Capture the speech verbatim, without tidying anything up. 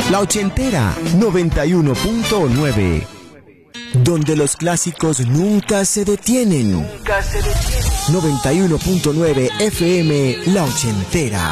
La Ochentera noventa y uno punto nueve. Donde los clásicos nunca se detienen. Nunca se detienen. noventa y uno punto nueve F M La Ochentera.